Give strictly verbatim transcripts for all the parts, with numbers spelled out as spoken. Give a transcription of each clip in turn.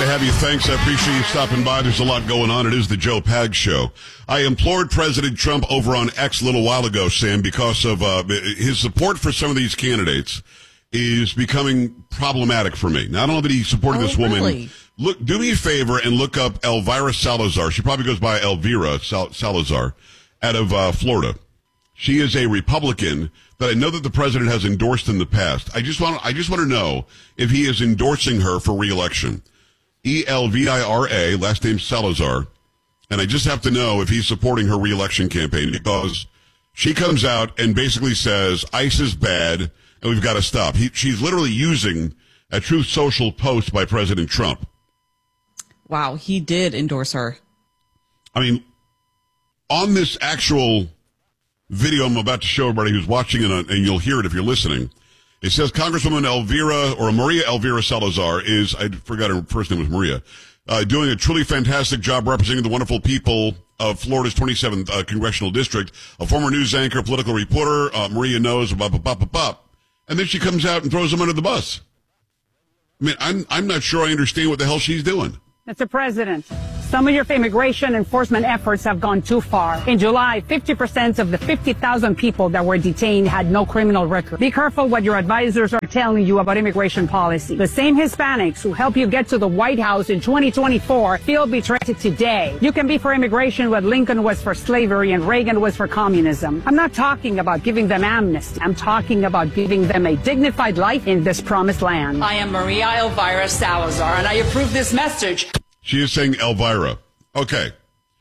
have you. Thanks. I appreciate you stopping by. There's a lot going on. It is the Joe Pags Show. I implored President Trump over on X a little while ago, Sam, because of uh, his support for some of these candidates is becoming problematic for me. Now, I don't know that he supported oh, this woman. Really? Look, do me a favor and look up Elvira Salazar. She probably goes by Elvira Sal- Salazar out of uh, Florida. She is a Republican that I know that the president has endorsed in the past. I just want I just want to know if he is endorsing her for re-election. E L V I R A, last name Salazar. And I just have to know if he's supporting her re-election campaign, because she comes out and basically says ICE is bad and we've got to stop. He, she's literally using a Truth Social post by President Trump. Wow, he did endorse her. I mean, on this actual video I'm about to show everybody who's watching it, and you'll hear it if you're listening, it says Congresswoman Elvira, or Maria Elvira Salazar is, I forgot her first name was Maria, uh, doing a truly fantastic job representing the wonderful people of Florida's twenty-seventh uh, Congressional District. A former news anchor, political reporter, uh, Maria knows, blah, blah, blah, blah, blah. And then she comes out and throws them under the bus. I mean, I'm, I'm not sure I understand what the hell she's doing. Mister President, some of your immigration enforcement efforts have gone too far. In July, fifty percent of the fifty thousand people that were detained had no criminal record. Be careful what your advisors are telling you about immigration policy. The same Hispanics who help you get to the White House in twenty twenty-four feel betrayed today. You can be for immigration what Lincoln was for slavery and Reagan was for communism. I'm not talking about giving them amnesty. I'm talking about giving them a dignified life in this promised land. I am Maria Elvira Salazar, and I approve this message. She is saying Elvira. Okay.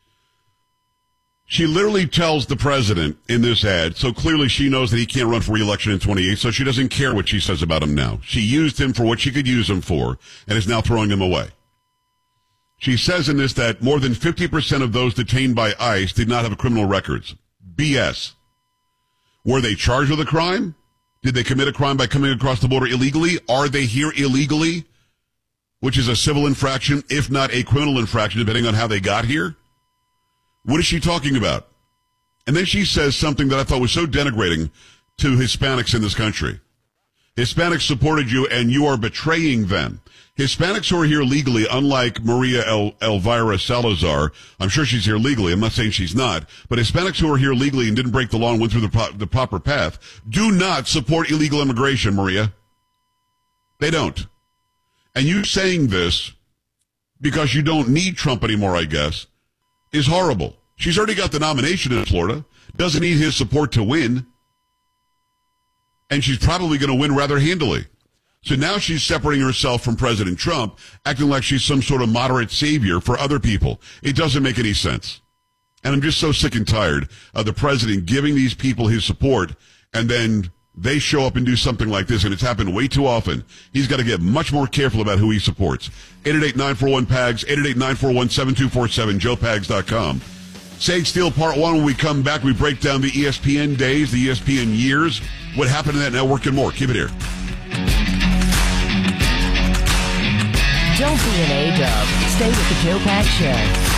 She literally tells the president in this ad, so clearly she knows that he can't run for re-election in twenty-eight, so she doesn't care what she says about him now. She used him for what she could use him for, and is now throwing him away. She says in this that more than fifty percent of those detained by ICE did not have criminal records. B S. Were they charged with a crime? Did they commit a crime by coming across the border illegally? Are they here illegally? Which is a civil infraction, if not a criminal infraction, depending on how they got here? What is she talking about? And then she says something that I thought was so denigrating to Hispanics in this country. Hispanics supported you, and you are betraying them. Hispanics who are here legally, unlike Maria El- Elvira Salazar, I'm sure she's here legally, I'm not saying she's not, but Hispanics who are here legally and didn't break the law and went through the, pro- the proper path, do not support illegal immigration, Maria. They don't. And you saying this because you don't need Trump anymore, I guess, is horrible. She's already got the nomination in Florida, doesn't need his support to win, and she's probably going to win rather handily. So now she's separating herself from President Trump, acting like she's some sort of moderate savior for other people. It doesn't make any sense. And I'm just so sick and tired of the president giving these people his support, and then they show up and do something like this, and it's happened way too often. He's got to get much more careful about who he supports. eight eight eight, nine four one, P A G S, eight eight eight, nine four one, seven two four seven, joe pags dot com. Sage Steele Part one. When we come back, we break down the E S P N days, the E S P N years, what happened to that network, and more. Keep it here. Don't be an A-dub. Stay with the Joe Pags Show.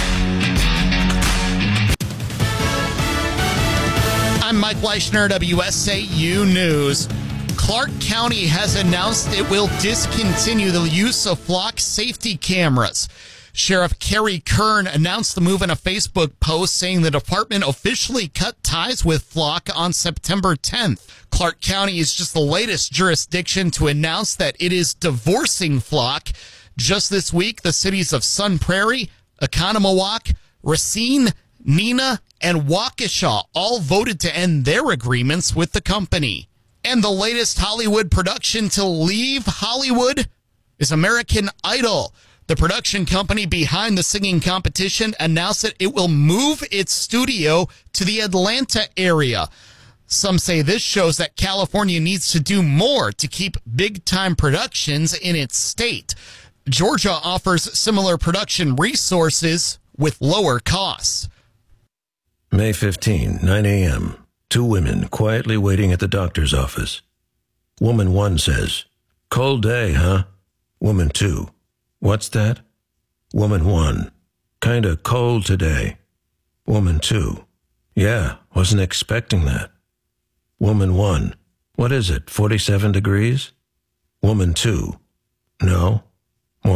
I'm Mike Leishner, W S A U News. Clark County has announced it will discontinue the use of flock safety cameras. Sheriff Kerry Kern announced the move in a Facebook post, saying the department officially cut ties with Flock on September tenth. Clark County is just the latest jurisdiction to announce that it is divorcing Flock. Just this week, the cities of Sun Prairie, Oconomowoc, Racine, Neenah, and Waukesha all voted to end their agreements with the company. And the latest Hollywood production to leave Hollywood is American Idol. The production company behind the singing competition announced that it will move its studio to the Atlanta area. Some say this shows that California needs to do more to keep big-time productions in its state. Georgia offers similar production resources with lower costs. May fifteenth, nine a.m. Two women quietly waiting at the doctor's office. Woman one says, "Cold day, huh?" Woman two, "What's that?" Woman one, "Kinda cold today." Woman two, "Yeah, wasn't expecting that." Woman one, "What is it, forty-seven degrees?" Woman two, "No, more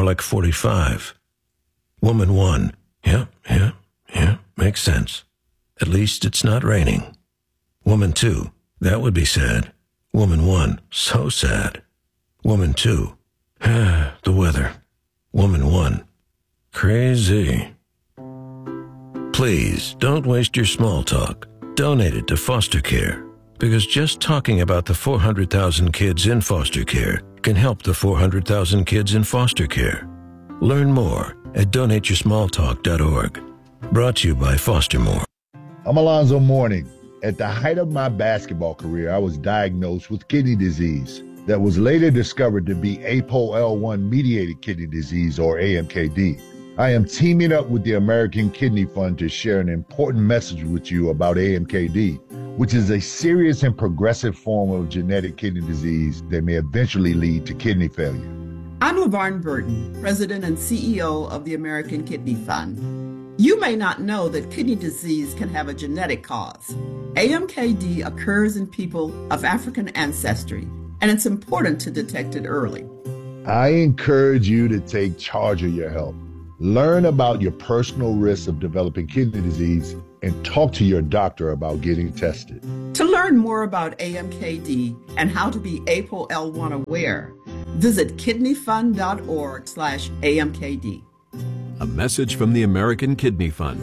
like forty-five. Woman one. Yeah, yeah, yeah, makes sense. At least it's not raining. Woman two. That would be sad. Woman one. So sad. Woman two. The weather. Woman one. Crazy. Please, don't waste your small talk. Donate it to foster care. Because just talking about the four hundred thousand kids in foster care can help the four hundred thousand kids in foster care. Learn more at donate your small talk dot org. Brought to you by Foster More. I'm Alonzo Mourning. At the height of my basketball career, I was diagnosed with kidney disease that was later discovered to be A P O L one mediated kidney disease, or A M K D. I am teaming up with the American Kidney Fund to share an important message with you about A M K D, which is a serious and progressive form of genetic kidney disease that may eventually lead to kidney failure. I'm LaVarn Burton, President and C E O of the American Kidney Fund. You may not know that kidney disease can have a genetic cause. A M K D occurs in people of African ancestry, and it's important to detect it early. I encourage you to take charge of your health. Learn about your personal risks of developing kidney disease and talk to your doctor about getting tested. To learn more about A M K D and how to be A P O L one aware, visit kidneyfund.org slash AMKD. A message from the American Kidney Fund.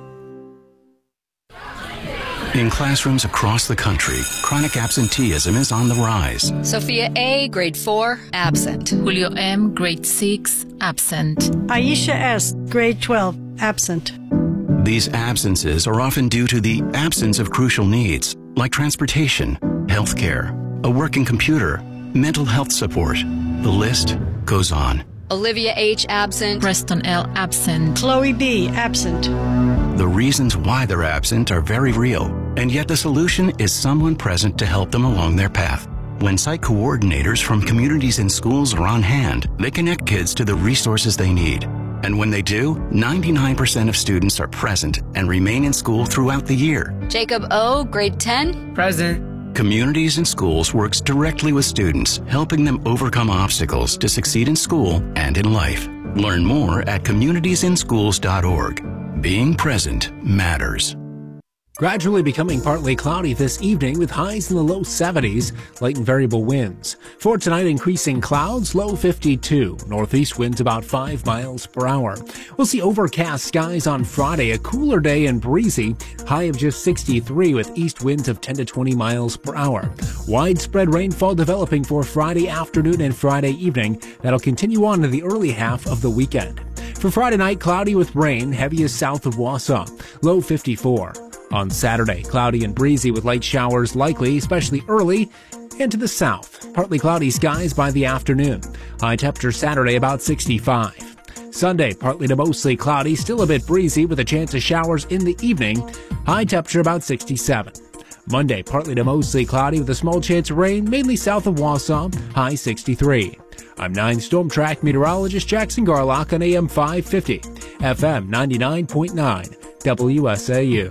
In classrooms across the country, chronic absenteeism is on the rise. Sophia A., grade four, absent. Julio M., grade six, absent. Aisha S., grade twelve, absent. These absences are often due to the absence of crucial needs, like transportation, health care, a working computer, mental health support. The list goes on. Olivia H., absent. Preston L., absent. Chloe B., absent. The reasons why they're absent are very real, and yet the solution is someone present to help them along their path. When site coordinators from communities and schools are on hand, they connect kids to the resources they need. And when they do, ninety-nine percent of students are present and remain in school throughout the year. Jacob O., grade ten. Present. Communities and Schools works directly with students, helping them overcome obstacles to succeed in school and in life. Learn more at communities in schools dot org. Being present matters. Gradually becoming partly cloudy this evening with highs in the low seventies, light and variable winds. For tonight, increasing clouds, low fifty-two. Northeast winds about five miles per hour. We'll see overcast skies on Friday, a cooler day and breezy, high of just sixty-three with east winds of ten to twenty miles per hour. Widespread rainfall developing for Friday afternoon and Friday evening. That'll continue on to the early half of the weekend. For Friday night, cloudy with rain, heaviest south of Wausau, low fifty-four. On Saturday, cloudy and breezy with light showers likely, especially early, and to the south. Partly cloudy skies by the afternoon. High temperature Saturday about sixty-five. Sunday, partly to mostly cloudy, still a bit breezy with a chance of showers in the evening. High temperature about sixty-seven. Monday, partly to mostly cloudy with a small chance of rain, mainly south of Wausau. High sixty-three. I'm nine Storm Track meteorologist Jackson Garlock on A M five fifty, F M ninety-nine point nine, W S A U.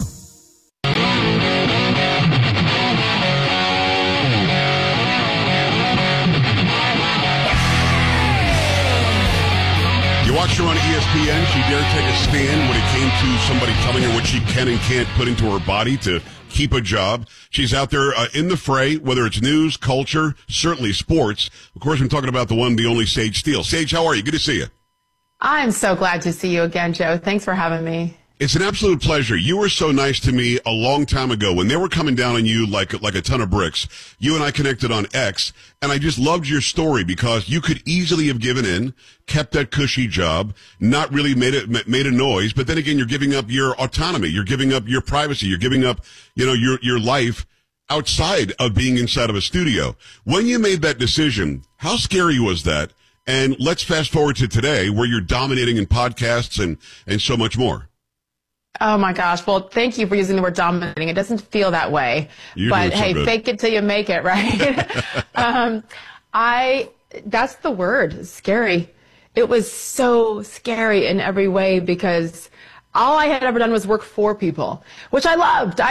You watched her on E S P N. She dared take a stand when it came to somebody telling her what she can and can't put into her body to keep a job. She's out there uh, in the fray, whether it's news, culture, certainly sports. Of course, I'm talking about the one, the only Sage Steele. Sage, how are you? Good to see you. I'm so glad to see you again, Joe. Thanks for having me. It's an absolute pleasure. You were so nice to me a long time ago when they were coming down on you like like a ton of bricks. You and I connected on X, and I just loved your story because you could easily have given in, kept that cushy job, not really made it made a noise. But then again, you're giving up your autonomy, you're giving up your privacy, you're giving up, you know, your your life outside of being inside of a studio. When you made that decision, how scary was that? And let's fast forward to today, where you're dominating in podcasts and and so much more. Oh my gosh. Well, thank you for using the word dominating. It doesn't feel that way. You're but so hey, good. Fake it till you make it, right? um, I, that's the word, scary. It was so scary in every way because all I had ever done was work for people, which I loved. I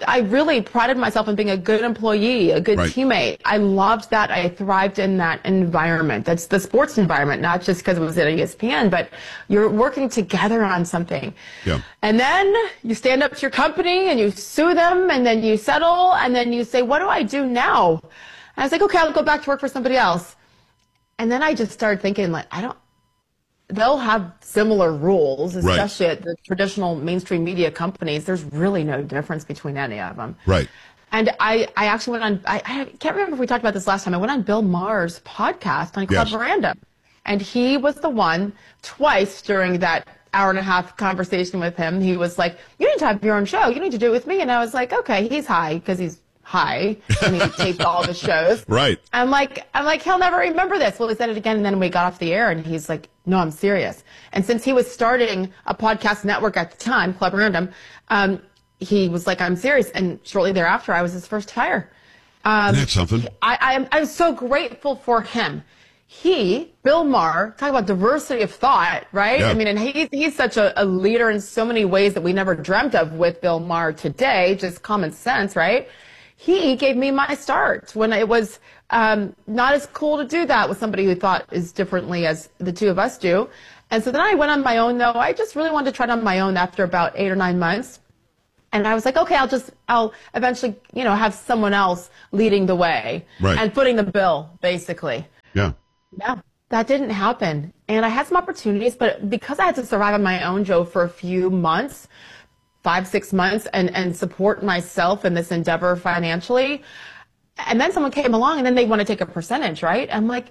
I really prided myself on being a good employee, a good Right. teammate. I loved that. I thrived in that environment. That's the sports environment, not just because it was at E S P N, but you're working together on something. Yeah. And then you stand up to your company and you sue them, and then you settle, and then you say, what do I do now? And I was like, okay, I'll go back to work for somebody else. And then I just started thinking, like, I don't, they'll have similar rules, especially right. at the traditional mainstream media companies. There's really no difference between any of them. Right. And I, I actually went on, I, I can't remember if we talked about this last time. I went on Bill Maher's podcast on Club Yes. Veranda. And he was the one twice during that hour and a half conversation with him. He was like, you need to have your own show. You need to do it with me. And I was like, okay, he's high because he's high and he taped all the shows. Right. I'm like, I'm like, he'll never remember this. Well, he said it again, and then we got off the air, and he's like, no, I'm serious. And since he was starting a podcast network at the time, Club Random, um, he was like, I'm serious. And shortly thereafter, I was his first hire. Um, That's something. I, I'm, I'm so grateful for him. He, Bill Maher, talk about diversity of thought, right? Yeah. I mean, and he's, he's such a, a leader in so many ways that we never dreamt of with Bill Maher today, just common sense, right? He gave me my start when it was um, not as cool to do that with somebody who thought as differently as the two of us do. And so then I went on my own, though. I just really wanted to try it on my own after about eight or nine months. And I was like, okay, I'll just, I'll eventually, you know, have someone else leading the way Right. and footing the bill, basically. Yeah. Yeah, that didn't happen. And I had some opportunities, but because I had to survive on my own, Joe, for a few months, five, six months, and, and support myself in this endeavor financially. And then someone came along and then they want to take a percentage, right? I'm like,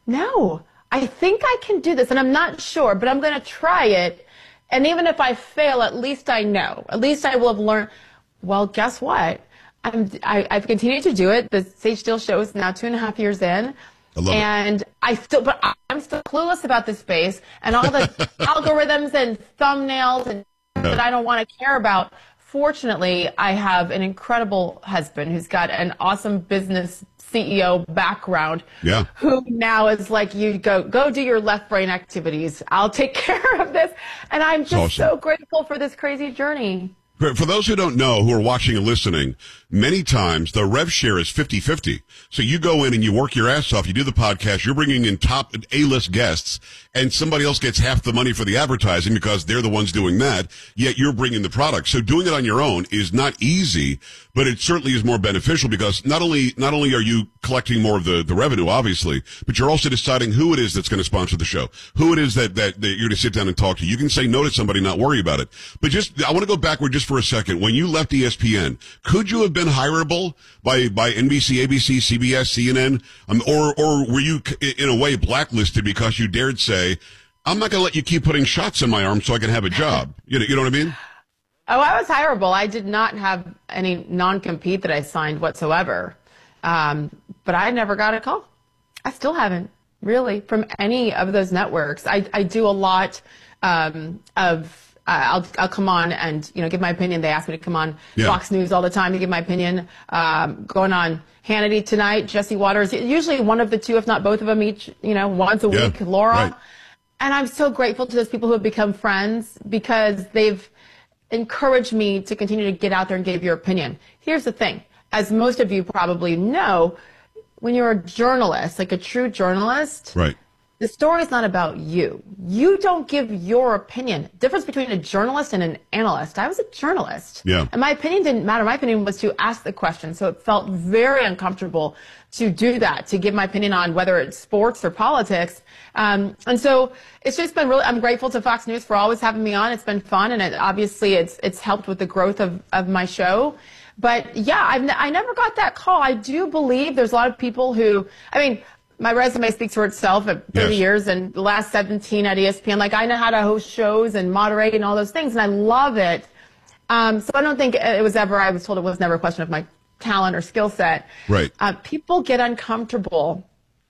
no, I think I can do this. And I'm not sure, but I'm going to try it. And even if I fail, at least I know. At least I will have learned. Well, guess what? I'm, I, I've continued to do it. The Sage Steele show is now two and a half years in. I love and it. I still, but I'm still clueless about the space and all the algorithms and thumbnails and that I don't want to care about. Fortunately, I have an incredible husband who's got an awesome business C E O background. Yeah. Who now is like, you go, go do your left brain activities. I'll take care of this. And I'm just awesome. so grateful for this crazy journey. For, for those who don't know, who are watching and listening, many times the rev share is fifty-fifty. So you go in and you work your ass off, you do the podcast, you're bringing in top A-list guests, and somebody else gets half the money for the advertising because they're the ones doing that, yet you're bringing the product. So doing it on your own is not easy, but it certainly is more beneficial because not only not only are you collecting more of the, the revenue, obviously, but you're also deciding who it is that's going to sponsor the show, who it is that, that, that you're going to sit down and talk to. You can say no to somebody, not worry about it. But just, I want to go backward just for a second. When you left E S P N, could you have been hireable by, by N B C, A B C, C B S, C N N? Um, or, or were you in a way blacklisted because you dared say, I'm not going to let you keep putting shots in my arm so I can have a job? You know, you know what I mean? Oh, I was hireable. I did not have any non-compete that I signed whatsoever. Um, but I never got a call. I still haven't, really, from any of those networks. I, I do a lot um, of, uh, I'll, I'll come on and, you know, give my opinion. They ask me to come on Yeah. Fox News all the time to give my opinion. Um, going on Hannity tonight, Jesse Waters, usually one of the two, if not both of them each, you know, once a Yeah, week, Laura. right. And I'm so grateful to those people who have become friends because they've encouraged me to continue to get out there and give your opinion. Here's the thing. As most of you probably know, when you're a journalist, like a true journalist, Right. the story is not about you. You don't give your opinion. Difference between a journalist and an analyst. I was a journalist. Yeah. And my opinion didn't matter. My opinion was to ask the question. So it felt very uncomfortable to do that, to give my opinion on whether it's sports or politics. Um, and so it's just been really, I'm grateful to Fox News for always having me on. It's been fun. And it, obviously it's, it's helped with the growth of, of my show. But yeah, I've, I never got that call. I do believe there's a lot of people who, I mean, my resume speaks for itself at thirty Yes. years and the last seventeen at E S P N. Like, I know how to host shows and moderate and all those things, and I love it. Um, so I don't think it was ever, I was told it was never a question of my talent or skill set. Right. Uh, people get uncomfortable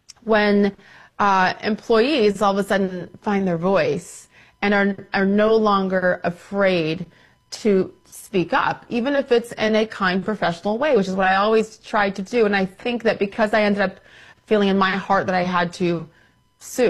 when uh, employees all of a sudden find their voice and are, are no longer afraid to speak up, even if it's in a kind, professional way, which is what I always tried to do. And I think that because I ended up feeling in my heart that I had to sue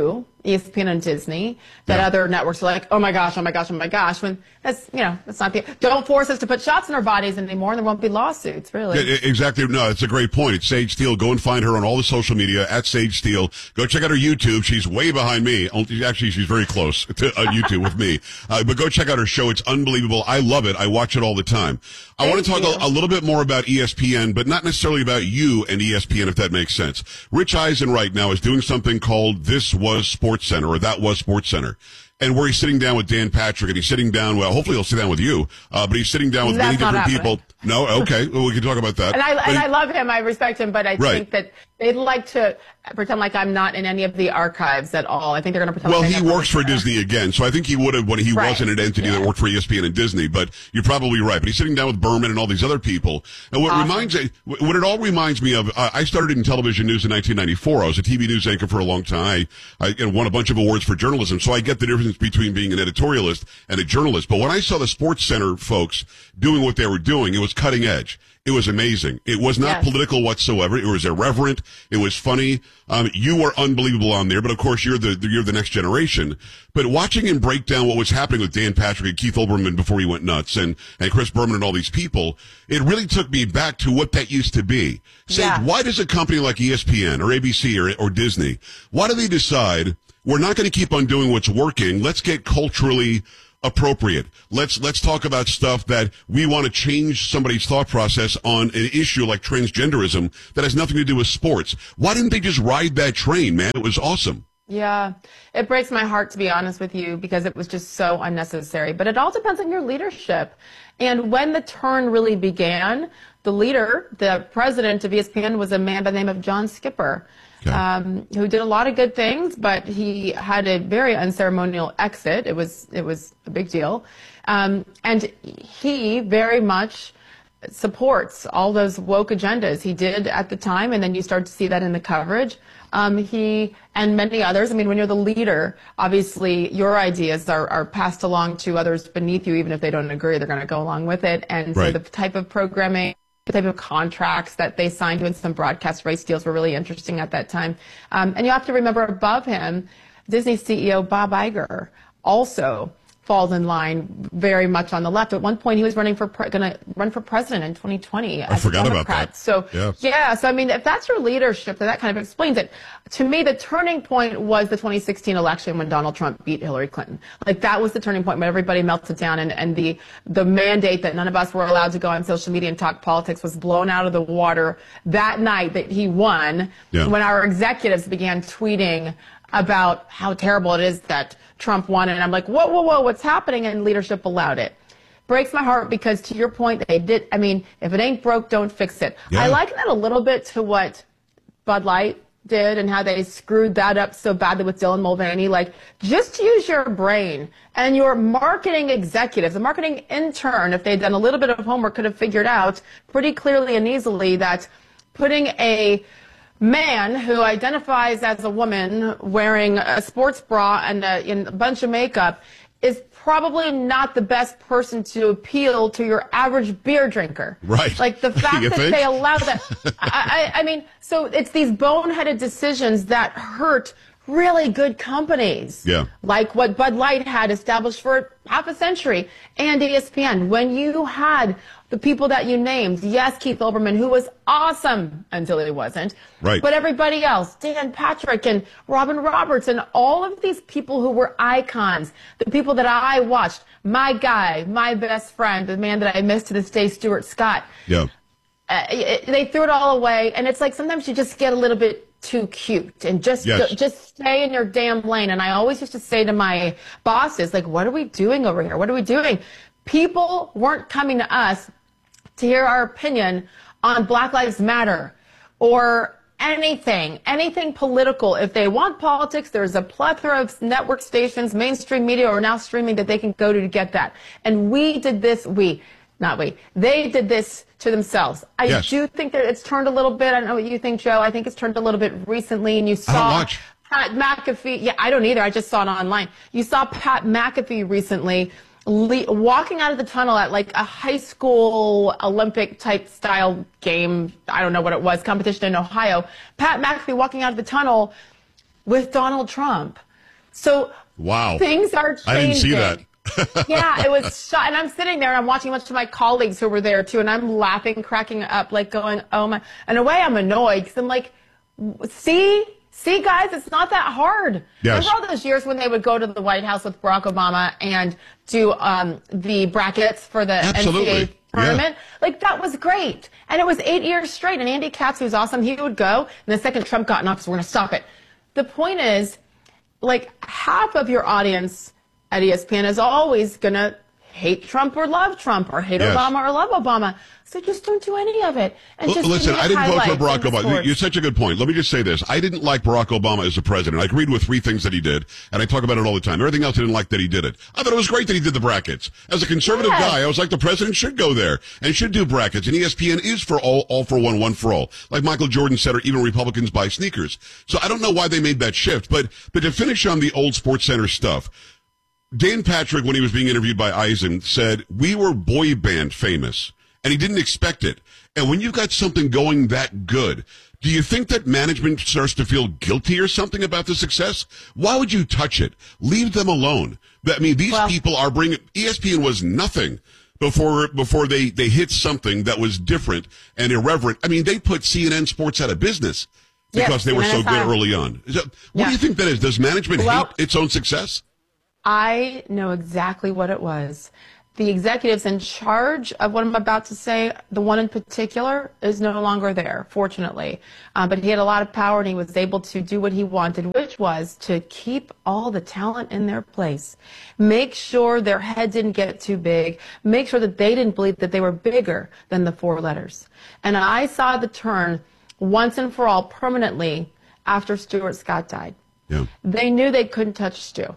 E S P N and Disney, that Yeah. other networks are like, oh my gosh, oh my gosh, oh my gosh. When that's, you know, that's not the, don't force us to put shots in our bodies anymore and there won't be lawsuits, really. Yeah, exactly. No, it's a great point. It's Sage Steele. Go and find her on all the social media at Sage Steele. Go check out her YouTube. She's way behind me. Actually, she's very close to uh, YouTube with me. Uh, but go check out her show. It's unbelievable. I love it. I watch it all the time. I want to talk a, a little bit more about E S P N, but not necessarily about you and E S P N, if that makes sense. Rich Eisen right now is doing something called This Was Sports Center, or That Was Sports Center. And where he's sitting down with Dan Patrick, and he's sitting down, well, hopefully he'll sit down with you, uh, but he's sitting down with That's many not different happening. people. No? Okay. Well, we can talk about that. And I But and he- I love him. I respect him, but I Right. think that they'd like to pretend like I'm not in any of the archives at all. I think they're going to pretend. Well, like I he never works for was there. Disney again, so I think he would have when he Right. wasn't an entity Yeah. that worked for E S P N and Disney. But you're probably right. But he's sitting down with Berman and all these other people. And what Awesome. reminds what it all reminds me of, uh, I started in television news in nineteen ninety-four. I was a T V news anchor for a long time. I, I and won a bunch of awards for journalism, so I get the difference between being an editorialist and a journalist. But when I saw the Sports Center folks doing what they were doing, it was cutting edge. It was amazing. It was not Yes. political whatsoever. It was irreverent. It was funny. Um, you were unbelievable on there, but of course you're the you're the next generation. But watching him break down what was happening with Dan Patrick and Keith Olbermann before he went nuts, and and Chris Berman and all these people, it really took me back to what that used to be. Say, Yeah. why does a company like E S P N or A B C or or Disney, why do they decide we're not going to keep on doing what's working? Let's get culturally appropriate. Let's let's talk about stuff that we want to change somebody's thought process on an issue like transgenderism that has nothing to do with sports. Why didn't they just ride that train, man? It was awesome. Yeah, it breaks my heart, to be honest with you, because it was just so unnecessary. But it all depends on your leadership. And when the turn really began, the leader, the president of E S P N, was a man by the name of John Skipper, um, who did a lot of good things, but he had a very unceremonial exit. It was it was a big deal. Um, and he very much supports all those woke agendas. He did at the time, and then you start to see that in the coverage. Um, he and many others. I mean, when you're the leader, obviously your ideas are, are passed along to others beneath you, even if they don't agree, they're going to go along with it. And Right. so the type of programming, the type of contracts that they signed to, and some broadcast rights deals were really interesting at that time. Um, and you have to remember, above him, Disney C E O Bob Iger also falls in line very much on the left. At one point, he was running for pre- going to run for president in twenty twenty. I as a forgot about Democrat. that. So Yeah. yeah, so I mean, if that's your leadership, then that kind of explains it. To me, the turning point was the twenty sixteen election when Donald Trump beat Hillary Clinton. Like, that was the turning point when everybody melted down, and, and the the mandate that none of us were allowed to go on social media and talk politics was blown out of the water that night that he won. Yeah. When our executives began tweeting about how terrible it is that Trump won, and I'm like, whoa, whoa, whoa, what's happening? And leadership allowed it. Breaks my heart, because to your point, they did. I mean, if it ain't broke, don't fix it. Yeah. I liken that a little bit to what Bud Light did and how they screwed that up so badly with Dylan Mulvaney. Like, just use your brain, and your marketing executives, the marketing intern, if they'd done a little bit of homework, could have figured out pretty clearly and easily that putting a man who identifies as a woman wearing a sports bra and a, and a bunch of makeup is probably not the best person to appeal to your average beer drinker. Right. Like, the fact You that think? they allow that. I, I, I mean, so it's these boneheaded decisions that hurt really good companies. Yeah. Like what Bud Light had established for half a century, and E S P N. When you had the people that you named, yes, Keith Olbermann, who was awesome until he wasn't. Right. But everybody else, Dan Patrick and Robin Roberts and all of these people who were icons, the people that I watched, my guy, my best friend, the man that I miss to this day, Stuart Scott. Yeah. Uh, it, they threw it all away, and it's like sometimes you just get a little bit too cute and just Yes. go, just stay in your damn lane. And I always used to say to my bosses, like, what are we doing over here? What are we doing? People weren't coming to us to hear our opinion on Black Lives Matter or anything, anything political. If they want politics, there's a plethora of network stations, mainstream media are now streaming that they can go to to get that. And we did this, we, not we, they did this to themselves. I Yes. do think that it's turned a little bit. I don't know what you think, Joe. I think it's turned a little bit recently, and you I saw don't watch. Pat McAfee. Yeah, I don't either. I just saw it online. You saw Pat McAfee recently le- walking out of the tunnel at like a high school Olympic type style game. I don't know what it was, competition in Ohio. Pat McAfee walking out of the tunnel with Donald Trump. So wow, things are changing. I didn't see that. Yeah, it was shot. And I'm sitting there and I'm watching a bunch of my colleagues who were there too, and I'm laughing, cracking up, like going, oh my. In a way, I'm annoyed because I'm like, see, see, guys, it's not that hard. Yes. Remember all those years when they would go to the White House with Barack Obama and do um, the brackets for the Absolutely. N C double A tournament? Yeah. Like, that was great. And it was eight years straight. And Andy Katz, who's awesome, he would go. And the second Trump got in office, we're going to stop it. The point is, like, half of your audience at E S P N is always going to hate Trump or love Trump or hate Yes. Obama or love Obama. So just don't do any of it. And L- just Listen, I didn't vote for Barack Obama. Obama. You're such a good point. Let me just say this. I didn't like Barack Obama as a president. I agreed with three things that he did, and I talk about it all the time. Everything else I didn't like that he did it. I thought it was great that he did the brackets. As a conservative Yes. guy, I was like, the president should go there and should do brackets. And E S P N is for all, all for one, one for all. Like Michael Jordan said, or even Republicans buy sneakers. So I don't know why they made that shift. But, but to finish on the old Sports Center stuff, Dan Patrick, when he was being interviewed by Eisen, said, we were boy band famous, and he didn't expect it. And when you've got something going that good, do you think that management starts to feel guilty or something about the success? Why would you touch it? Leave them alone. I mean, these Well, people are bringing, E S P N was nothing before, before they, they hit something that was different and irreverent. I mean, they put C N N Sports out of business because Yes, they were so C N N is good fine. early on. Is that, what Yeah. do you think that is? Does management Well- hate its own success? I know exactly what it was. The executives in charge of what I'm about to say, the one in particular, is no longer there, fortunately. Um, but he had a lot of power and he was able to do what he wanted, which was to keep all the talent in their place. Make sure their head didn't get too big. Make sure that they didn't believe that they were bigger than the four letters. And I saw the turn once and for all permanently after Stuart Scott died. Yeah. They knew they couldn't touch Stu.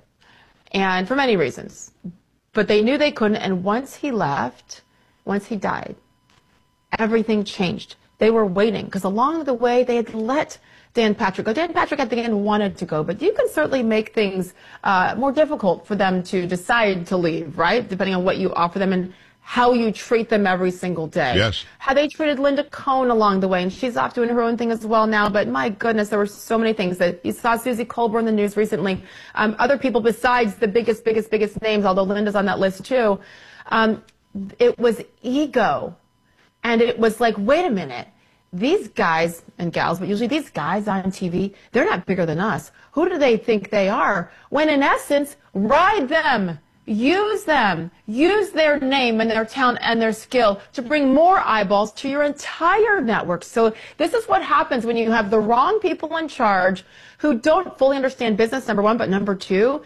And for many reasons. But they knew they couldn't. And once he left, once he died, everything changed. They were waiting because along the way they had let Dan Patrick go. Dan Patrick at the end wanted to go, but you can certainly make things uh, more difficult for them to decide to leave, right? Depending on what you offer them and how you treat them every single day. Yes. How they treated Linda Cohn along the way, and she's off doing her own thing as well now. But my goodness, there were so many things that you saw Susie Colbert in the news recently. Um, other people besides the biggest, biggest, biggest names, although Linda's on that list too. Um, it was ego. And it was like, wait a minute. These guys and gals, but usually these guys on T V, they're not bigger than us. Who do they think they are? When in essence, ride them. Use them. Use their name and their talent and their skill to bring more eyeballs to your entire network. So this is what happens when you have the wrong people in charge who don't fully understand business, number one, but number two,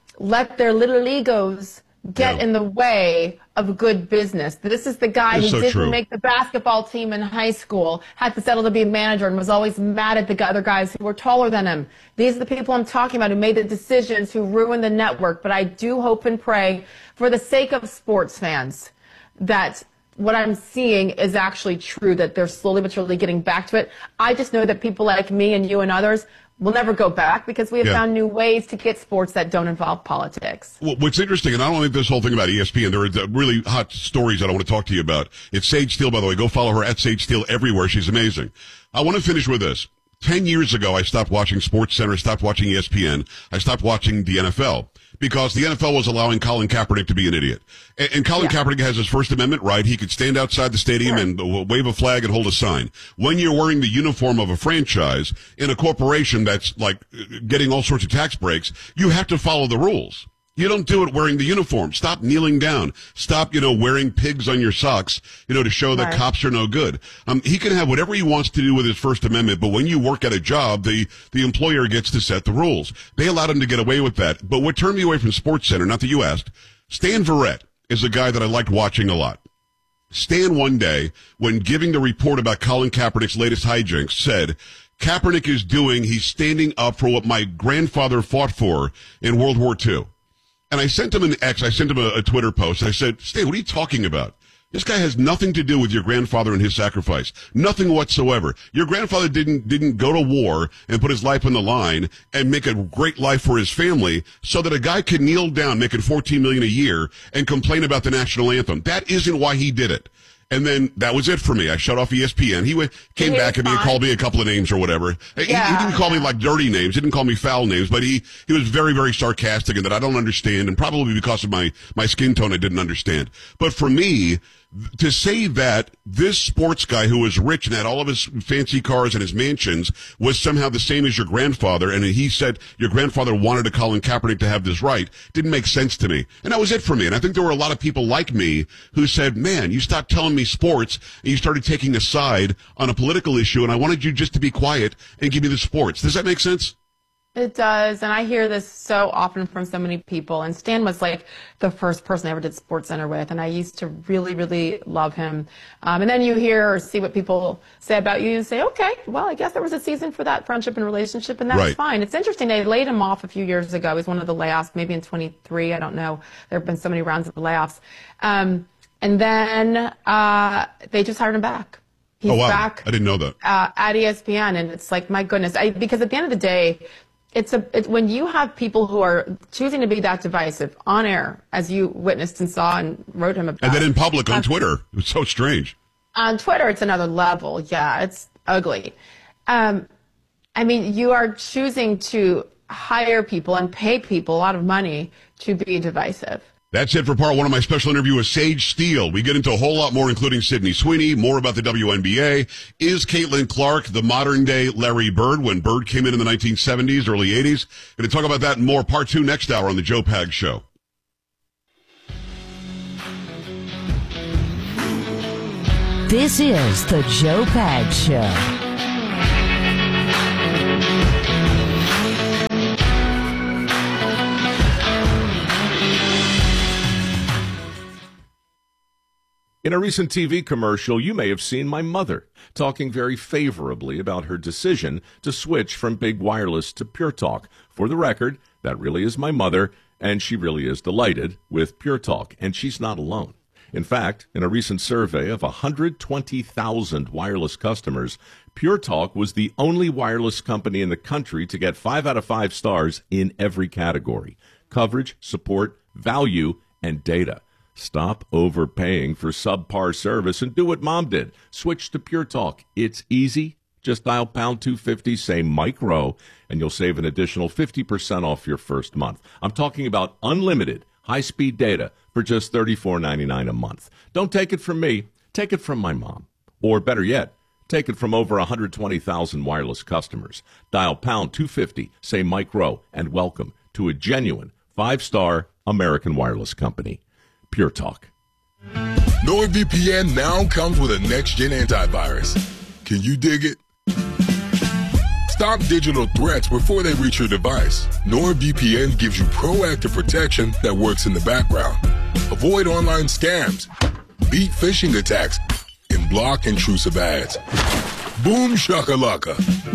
let their little egos get Yeah. in the way of good business. This is the guy That's who so didn't true. make the basketball team in high school, had to settle to be a manager and was always mad at the other guys who were taller than him. These are the people I'm talking about who made the decisions, who ruined the network. But I do hope and pray for the sake of sports fans that what I'm seeing is actually true, that they're slowly but surely getting back to it. I just know that people like me and you and others will never go back because we have Yeah. found new ways to get sports that don't involve politics. Well, what's interesting, and I don't think this whole thing about E S P N, there are uh, really hot stories that I want to talk to you about. It's Sage Steele, by the way. Go follow her at Sage Steele everywhere. She's amazing. I want to finish with this. Ten years ago, I stopped watching Sports Center, stopped watching E S P N. I stopped watching the N F L because the N F L was allowing Colin Kaepernick to be an idiot. And, and Colin Yeah. Kaepernick has his First Amendment right. He could stand outside the stadium Sure. and w- wave a flag and hold a sign. When you're wearing the uniform of a franchise in a corporation that's like uh, getting all sorts of tax breaks, you have to follow the rules. You don't do it wearing the uniform. Stop kneeling down. Stop, you know, wearing pigs on your socks, you know, to show that Right. cops are no good. Um, he can have whatever he wants to do with his First Amendment, but when you work at a job, the, the employer gets to set the rules. They allowed him to get away with that. But what turned me away from Sports Center, not that you asked, Stan Verrett is a guy that I liked watching a lot. Stan one day, when giving the report about Colin Kaepernick's latest hijinks, said, Kaepernick is doing, he's standing up for what my grandfather fought for in World War Two. And I sent him an X, I sent him a, a Twitter post. I said, Stan, what are you talking about? This guy has nothing to do with your grandfather and his sacrifice. Nothing whatsoever. Your grandfather didn't, didn't go to war and put his life on the line and make a great life for his family so that a guy could kneel down making fourteen million dollars a year and complain about the national anthem. That isn't why he did it. And then that was it for me. I shut off E S P N. He went, came He back was at me and fine. called me a couple of names or whatever. He, Yeah, he didn't call yeah. me like dirty names. He didn't call me foul names, but he, he was very, very sarcastic and that I don't understand, and probably because of my, my skin tone I didn't understand. But for me, to say that this sports guy who was rich and had all of his fancy cars and his mansions was somehow the same as your grandfather, and he said your grandfather wanted to Colin Kaepernick to have this right, didn't make sense to me. And that was it for me. And I think there were a lot of people like me who said, man, you stopped telling me sports and you started taking a side on a political issue, and I wanted you just to be quiet and give me the sports. Does that make sense? It does, and I hear this so often from so many people. And Stan was like the first person I ever did SportsCenter with, and I used to really, really love him. Um, and then you hear or see what people say about you, and say, okay, well, I guess there was a season for that friendship and relationship, and that's Right. fine. It's interesting. They laid him off a few years ago. He was one of the layoffs, maybe in twenty-three. I don't know. There have been so many rounds of layoffs. Um, and then uh, they just hired him back. He's oh, wow. back I didn't know that. uh, at E S P N, and it's like, my goodness, I, because at the end of the day, it's a it, when you have people who are choosing to be that divisive on air, as you witnessed and saw and wrote him about, And then in public on uh, Twitter. It was so strange. on Twitter, it's another level. Yeah, it's ugly. Um, I mean, you are choosing to hire people and pay people a lot of money to be divisive. That's it for part one of my special interview with Sage Steele. We get into a whole lot more, including Sydney Sweeney, more about the W N B A. Is Caitlin Clark the modern-day Larry Bird when Bird came in in the nineteen seventies, early eighties? Going to talk about that and more. Part two next hour on the Joe Pags Show. This is the Joe Pags Show. In a recent T V commercial, you may have seen my mother talking very favorably about her decision to switch from Big Wireless to Pure Talk. For the record, that really is my mother, and she really is delighted with Pure Talk, and she's not alone. In fact, in a recent survey of one hundred twenty thousand wireless customers, Pure Talk was the only wireless company in the country to get five out of five stars in every category: coverage, support, value, and data. Stop overpaying for subpar service and do what Mom did. Switch to Pure Talk. It's easy. Just dial pound two fifty, say Mike Rowe, and you'll save an additional fifty percent off your first month. I'm talking about unlimited high-speed data for just thirty-four ninety-nine a month. Don't take it from me. Take it from my mom. Or better yet, take it from over one hundred twenty thousand wireless customers. Dial pound two fifty, say Mike Rowe, and welcome to a genuine five-star American wireless company. Pure Talk. NordVPN now comes with a next-gen antivirus. Can you dig it? Stop digital threats before they reach your device. NordVPN gives you proactive protection that works in the background. Avoid online scams, beat phishing attacks, and block intrusive ads. Boom shakalaka.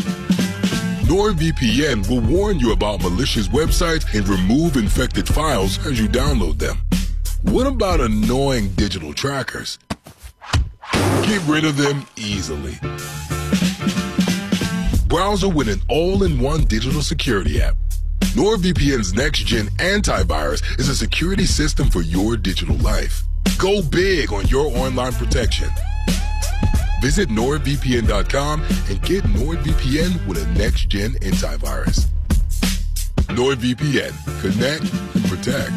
NordVPN will warn you about malicious websites and remove infected files as you download them. What about annoying digital trackers? Get rid of them easily. Browser with an all-in-one digital security app. NordVPN's next-gen antivirus is a security system for your digital life. Go big on your online protection. Visit nord V P N dot com and get NordVPN with a next-gen antivirus. NordVPN. Connect and protect.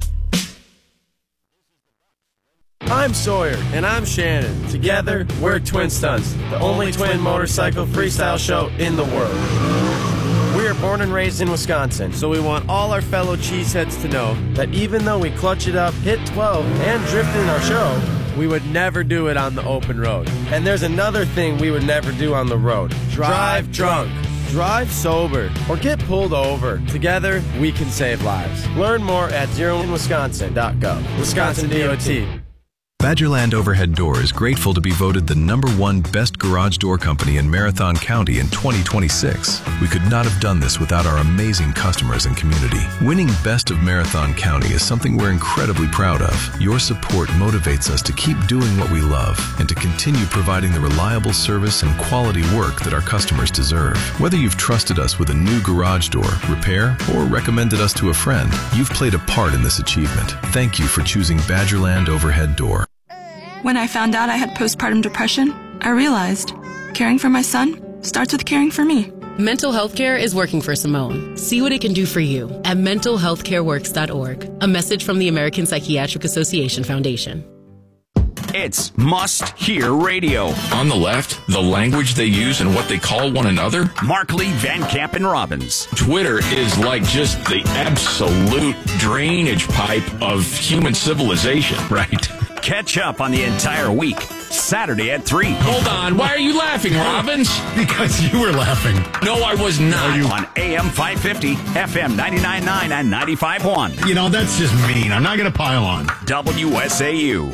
I'm Sawyer, and I'm Shannon. Together, we're Twin Stunts, the only twin motorcycle freestyle show in the world. We are born and raised in Wisconsin, so we want all our fellow cheeseheads to know that even though we clutch it up, hit twelve, and drift in our show, we would never do it on the open road. And there's another thing we would never do on the road. Drive drunk. Drive sober or get pulled over. Together, we can save lives. Learn more at zero in wisconsin dot gov. Wisconsin D O T. Badgerland Overhead Door is grateful to be voted the number one best garage door company in Marathon County in twenty twenty-six. We could not have done this without our amazing customers and community. Winning Best of Marathon County is something we're incredibly proud of. Your support motivates us to keep doing what we love and to continue providing the reliable service and quality work that our customers deserve. Whether you've trusted us with a new garage door, repair, or recommended us to a friend, you've played a part in this achievement. Thank you for choosing Badgerland Overhead Door. When I found out I had postpartum depression, I realized caring for my son starts with caring for me. Mental health care is working for Simone. See what it can do for you at mental health care works dot org. A message from the American Psychiatric Association Foundation. It's must-hear radio. On the left, the language they use and what they call one another. Markley, Van Camp, and Robbins. Twitter is like just the absolute drainage pipe of human civilization. Right. Catch up on the entire week. Saturday at three. Hold on. Why are you laughing, Robbins? Because you were laughing. No, I was not. On A M five fifty, F M ninety-nine point nine, and ninety-five point one. You know, that's just mean. I'm not going to pile on. W S A U.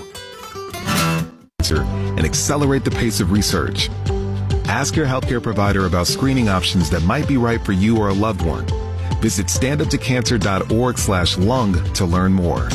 And accelerate the pace of research. Ask your healthcare provider about screening options that might be right for you or a loved one. Visit standuptocancer.org slash lung to learn more.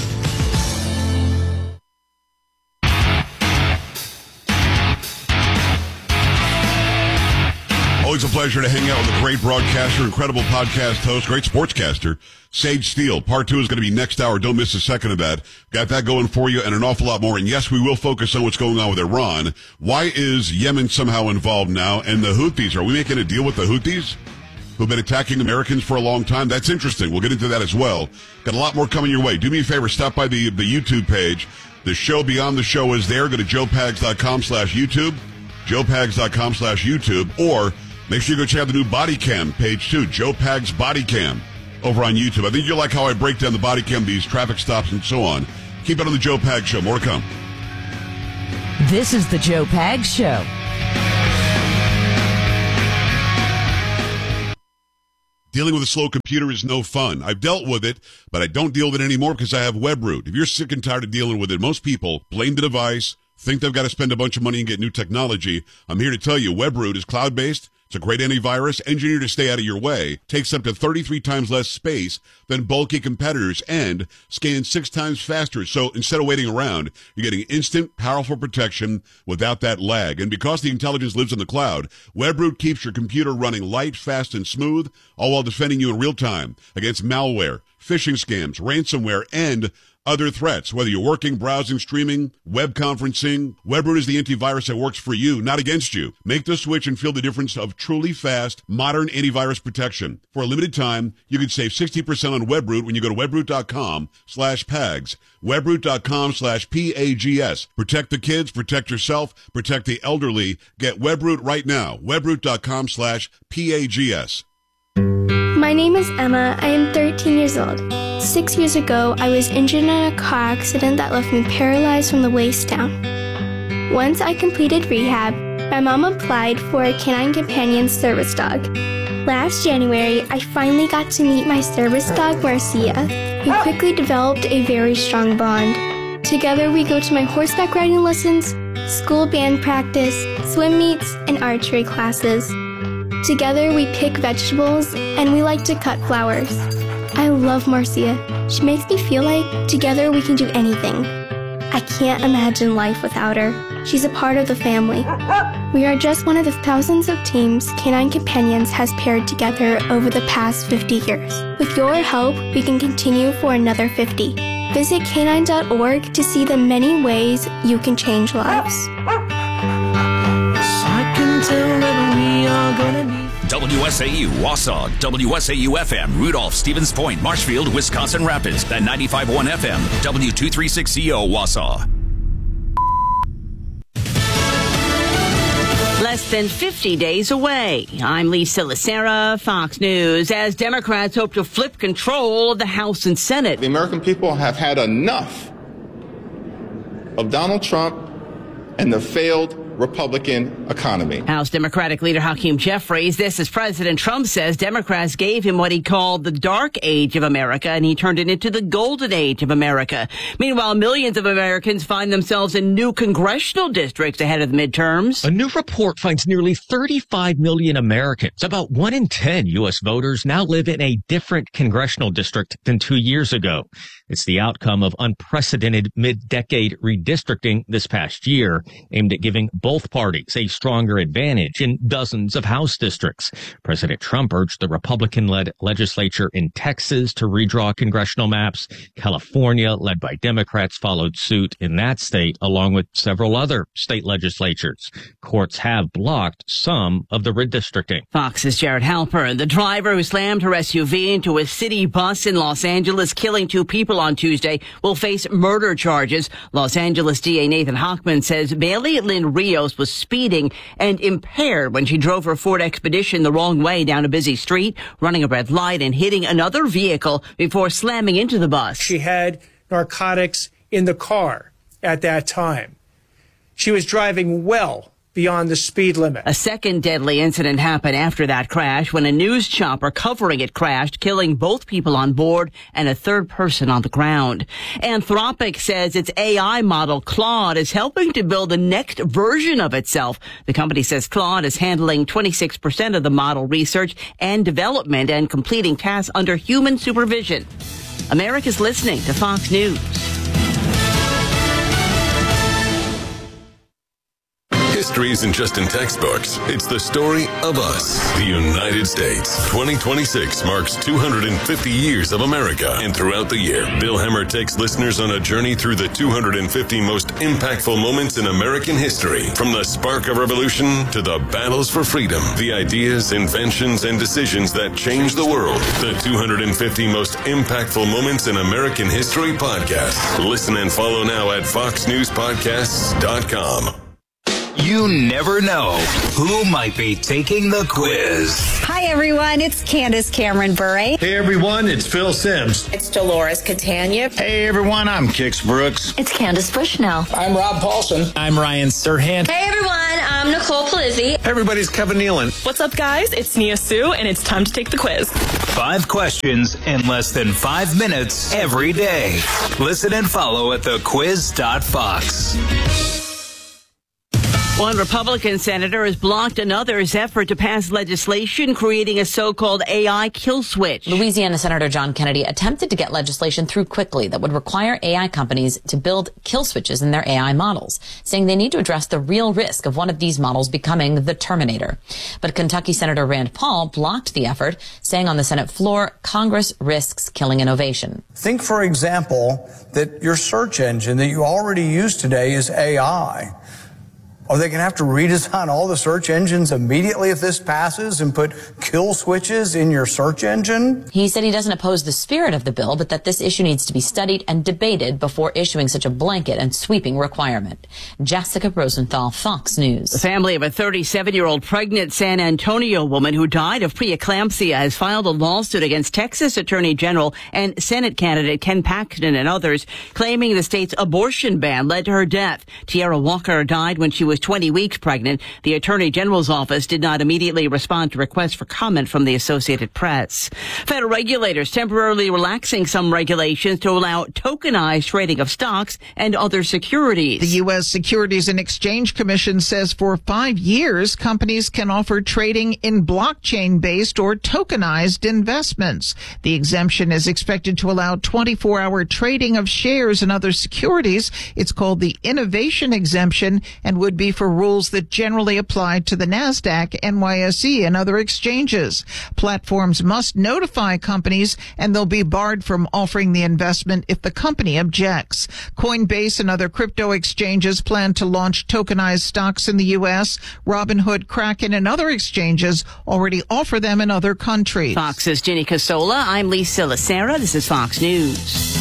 Always a pleasure to hang out with a great broadcaster, incredible podcast host, great sportscaster, Sage Steele. Part two is going to be next hour. Don't miss a second of that. Got that going for you and an awful lot more. And yes, we will focus on what's going on with Iran. Why is Yemen somehow involved now? And the Houthis, are we making a deal with the Houthis who've been attacking Americans for a long time? That's interesting. We'll get into that as well. Got a lot more coming your way. Do me a favor, stop by the, the YouTube page. The show Beyond the Show is there. Go to joepags.com slash YouTube, joepags.com slash YouTube, or make sure you go check out the new body cam page too, Joe Pags Body Cam over on YouTube. I think you'll like how I break down the body cam, these traffic stops and so on. Keep it on the Joe Pags Show. More to come. This is the Joe Pags Show. Dealing with a slow computer is no fun. I've dealt with it, but I don't deal with it anymore because I have WebRoot. If you're sick and tired of dealing with it, most people blame the device, think they've got to spend a bunch of money and get new technology. I'm here to tell you, WebRoot is cloud-based. It's a great antivirus, engineered to stay out of your way, takes up to thirty-three times less space than bulky competitors, and scans six times faster. So instead of waiting around, you're getting instant, powerful protection without that lag. And because the intelligence lives in the cloud, WebRoot keeps your computer running light, fast, and smooth, all while defending you in real time against malware, phishing scams, ransomware, and other threats. Whether you're working, browsing, streaming, web conferencing, WebRoot is the antivirus that works for you, not against you. Make the switch and feel the difference of truly fast, modern antivirus protection. For a limited time, you can save sixty percent on WebRoot when you go to webroot.com slash pags. webroot.com slash P-A-G-S. Protect the kids, protect yourself, protect the elderly. Get WebRoot right now. webroot.com slash P-A-G-S. My name is Emma. I am thirteen years old. Six years ago, I was injured in a car accident that left me paralyzed from the waist down. Once I completed rehab, my mom applied for a Canine Companion service dog. Last January, I finally got to meet my service dog, Marcia. We quickly developed a very strong bond. Together, we go to my horseback riding lessons, school band practice, swim meets, and archery classes. Together, we pick vegetables, and we like to cut flowers. I love Marcia. She makes me feel like together we can do anything. I can't imagine life without her. She's a part of the family. We are just one of the thousands of teams Canine Companions has paired together over the past fifty years. With your help, we can continue for another fifty. Visit canine dot org to see the many ways you can change lives. I can tell that we are gonna be W S A U, Wausau, W S A U F M, Rudolph, Stevens Point, Marshfield, Wisconsin Rapids, and ninety-five point one F M, W two thirty-six C O, Wausau. Less than fifty days away. I'm Lisa Lacera, Fox News, as Democrats hope to flip control of the House and Senate. The American people have had enough of Donald Trump and the failed Republican economy. House Democratic leader Hakeem Jeffries, this as President Trump says Democrats gave him what he called the dark age of America, and he turned it into the golden age of America. Meanwhile, millions of Americans find themselves in new congressional districts ahead of the midterms. A new report finds nearly thirty-five million Americans, about one in ten U S voters, now live in a different congressional district than two years ago. It's the outcome of unprecedented mid-decade redistricting this past year, aimed at giving both both parties a stronger advantage in dozens of House districts. President Trump urged the Republican-led legislature in Texas to redraw congressional maps. California, led by Democrats, followed suit in that state, along with several other state legislatures. Courts have blocked some of the redistricting. Fox's Jared Halpern. The driver who slammed her S U V into a city bus in Los Angeles, killing two people on Tuesday, will face murder charges. Los Angeles D A Nathan Hochman says Bailey Lynn Rios was speeding and impaired when she drove her Ford Expedition the wrong way down a busy street, running a red light and hitting another vehicle before slamming into the bus. She had narcotics in the car at that time. She was driving well beyond the speed limit. A second deadly incident happened after that crash when a news chopper covering it crashed, killing both people on board and a third person on the ground. Anthropic says its A I model Claude is helping to build the next version of itself. The company says Claude is handling twenty-six percent of the model research and development and completing tasks under human supervision. America's listening to Fox News. History isn't just in textbooks. It's the story of us, the United States. twenty twenty-six marks two hundred fifty years of America. And throughout the year, Bill Hemmer takes listeners on a journey through the two hundred fifty most impactful moments in American history. From the spark of revolution to the battles for freedom, the ideas, inventions, and decisions that changed the world. The two hundred fifty most impactful moments in American history podcast. Listen and follow now at fox news podcasts dot com. You never know who might be taking the quiz. Hi, everyone. It's Candace Cameron Bure. Hey, everyone. It's Phil Sims. It's Dolores Catania. Hey, everyone. I'm Kix Brooks. It's Candace Bushnell. I'm Rob Paulson. I'm Ryan Serhant. Hey, everyone. I'm Nicole Palizzi. Hey, everybody's Kevin Nealon. What's up, guys? It's Nia Sue, and it's time to take the quiz. Five questions in less than five minutes every day. Listen and follow at the quiz dot fox. One Republican senator has blocked another's effort to pass legislation creating a so-called A I kill switch. Louisiana Senator John Kennedy attempted to get legislation through quickly that would require A I companies to build kill switches in their A I models, saying they need to address the real risk of one of these models becoming the Terminator. But Kentucky Senator Rand Paul blocked the effort, saying on the Senate floor, Congress risks killing innovation. Think, for example, that your search engine that you already use today is A I. Are they going to have to redesign all the search engines immediately if this passes and put kill switches in your search engine? He said he doesn't oppose the spirit of the bill, but that this issue needs to be studied and debated before issuing such a blanket and sweeping requirement. Jessica Rosenthal, Fox News. The family of a thirty-seven-year-old pregnant San Antonio woman who died of preeclampsia has filed a lawsuit against Texas Attorney General and Senate candidate Ken Paxton and others, claiming the state's abortion ban led to her death. Tierra Walker died when she was twenty weeks pregnant. The Attorney General's office did not immediately respond to requests for comment from the Associated Press. Federal regulators temporarily relaxing some regulations to allow tokenized trading of stocks and other securities. The U S Securities and Exchange Commission says for five years, companies can offer trading in blockchain-based or tokenized investments. The exemption is expected to allow twenty-four hour trading of shares and other securities. It's called the innovation exemption and would be for rules that generally apply to the NASDAQ, N Y S E, and other exchanges. Platforms must notify companies, and they'll be barred from offering the investment if the company objects. Coinbase and other crypto exchanges plan to launch tokenized stocks in the U S. Robinhood, Kraken, and other exchanges already offer them in other countries. Fox's Ginny Casola. I'm Lisa Lacera. This is Fox News.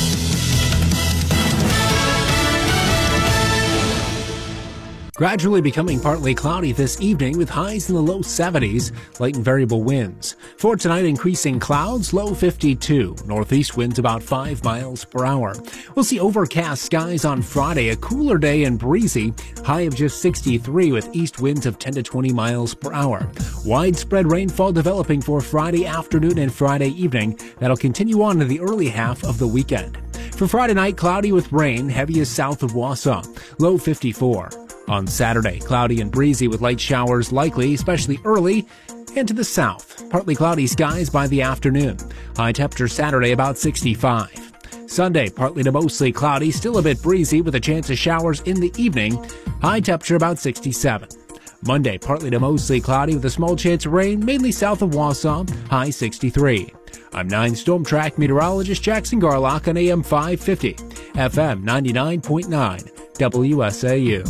Gradually becoming partly cloudy this evening with highs in the low seventies, light and variable winds. For tonight, increasing clouds, low fifty-two. Northeast winds about five miles per hour. We'll see overcast skies on Friday, a cooler day and breezy, high of just sixty-three with east winds of ten to twenty miles per hour. Widespread rainfall developing for Friday afternoon and Friday evening. That'll continue on in the early half of the weekend. For Friday night, cloudy with rain, heaviest south of Wausau, low fifty-four. On Saturday, cloudy and breezy with light showers likely, especially early and to the south. Partly cloudy skies by the afternoon. High temperature Saturday about sixty-five. Sunday, partly to mostly cloudy, still a bit breezy with a chance of showers in the evening. High temperature about sixty-seven. Monday, partly to mostly cloudy with a small chance of rain, mainly south of Wausau. High sixty-three. I'm nine Storm Track meteorologist Jackson Garlock on A M five fifty, F M ninety-nine point nine, W S A U.